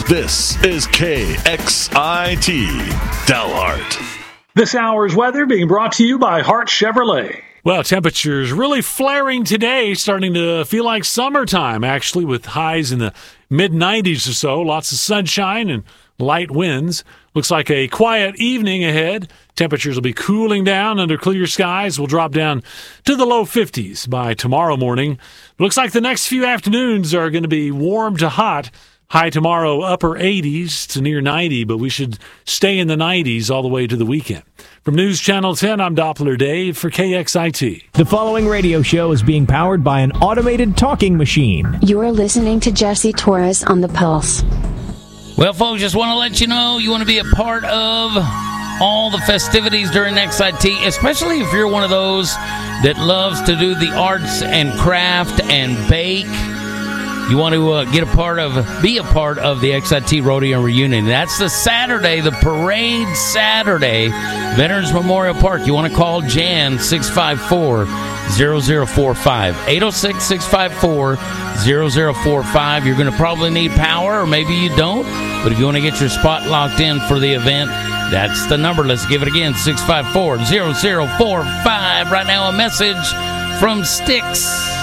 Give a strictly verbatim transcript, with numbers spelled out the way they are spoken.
This is K X I T Dalhart. This hour's weather being brought to you by Hart Chevrolet. Well, temperatures really flaring today, starting to feel like summertime, actually, with highs in the mid nineties or so. Lots of sunshine and light winds. Looks like a quiet evening ahead. Temperatures will be cooling down under clear skies. Will drop down to the low fifties by tomorrow morning. Looks like the next few afternoons are going to be warm to hot. High tomorrow, upper eighties to near ninety, but we should stay in the nineties all the way to the weekend. From News Channel ten, I'm Doppler Dave for K X I T. The following radio show is being powered by an automated talking machine. You're listening to Jesse Torres on The Pulse. Well, folks, just want to let you know you want to be a part of all the festivities during X I T, especially if you're one of those that loves to do the arts and craft and bake. You want to uh, get a part of, be a part of the X I T Rodeo Reunion. That's the Saturday, the parade Saturday, Veterans Memorial Park. You want to call Jan, six five four, zero zero four five, eight oh six, six five four, zero zero four five. You're going to probably need power, or maybe you don't. But if you want to get your spot locked in for the event, that's the number. Let's give it again, six five four, zero zero four five. Right now, a message from Styx.